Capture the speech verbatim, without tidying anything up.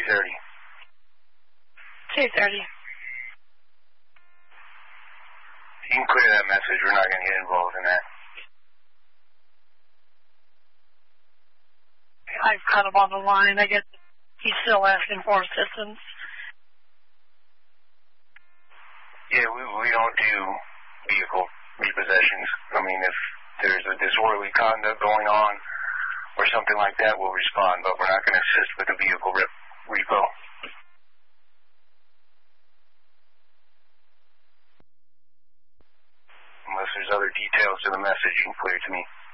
thirty. two thirty. You can clear that message. We're not going to get involved in that. I've cut him on the line. I guess he's still asking for assistance. Yeah, we we don't do vehicle repossessions. I mean, if there's a disorderly conduct going on or something like that, we'll respond, but we're not going to assist with the vehicle rep repo. Unless there's other details to the message you can clear to me.